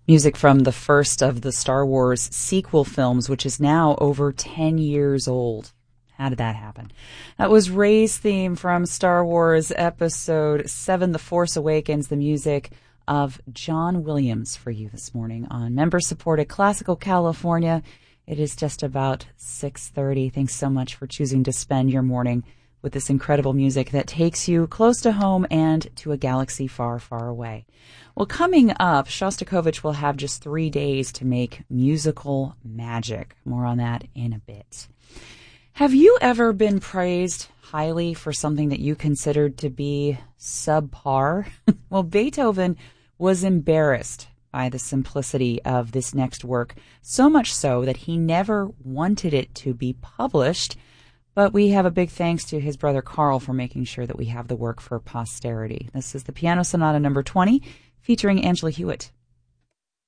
Music from the first of the Star Wars sequel films, which is now over 10 years old. How did that happen? That was Rey's theme from Star Wars Episode 7, The Force Awakens, the music of John Williams for you this morning on member-supported Classical California. It is just about 6:30. Thanks so much for choosing to spend your morning with this incredible music that takes you close to home and to a galaxy far, far away. Well, coming up, Shostakovich will have just 3 days to make musical magic. More on that in a bit. Have you ever been praised highly for something that you considered to be subpar? Well, Beethoven was embarrassed by the simplicity of this next work, so much so that he never wanted it to be published. But we have a big thanks to his brother Carl for making sure that we have the work for posterity. This is the Piano Sonata number 20, featuring Angela Hewitt.